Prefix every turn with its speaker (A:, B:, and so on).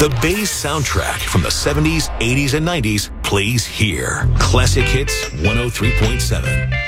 A: The Bay's soundtrack from the 70s, 80s, and 90s plays here. Classic Hits 103.7.